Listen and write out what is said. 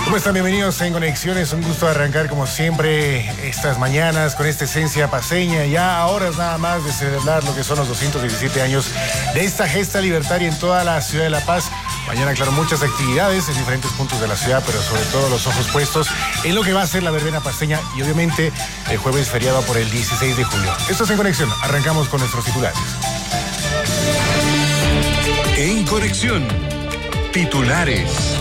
¿Cómo están? Bienvenidos en Conexiones. Un gusto arrancar como siempre estas mañanas con esta esencia paceña. Ya a horas nada más de celebrar lo que son los 217 años de esta gesta libertaria en toda la ciudad de La Paz. Mañana, claro, muchas actividades en diferentes puntos de la ciudad, pero sobre todo los ojos puestos en lo que va a ser la verbena paceña y obviamente el jueves feriado por el 16 de julio. Esto es En Conexión. Arrancamos con nuestros titulares. En Conexión, titulares.